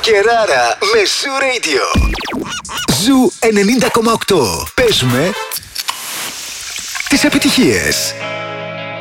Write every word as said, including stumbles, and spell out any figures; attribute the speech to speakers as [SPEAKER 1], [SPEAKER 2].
[SPEAKER 1] Κεράρα με Ζου Radio. Ζου ενενήντα κόμμα οκτώ. Παίζουμε τις επιτυχίες.